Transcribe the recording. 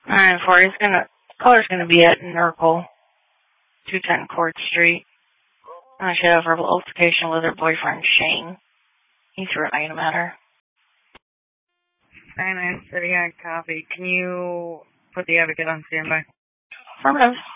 Alright, for caller's gonna be at Nurple, 210 Court Street. She had a verbal altercation with her boyfriend, Shane. He threw an item at her. 99 City, I copy. Can you put the advocate on standby? Affirmative.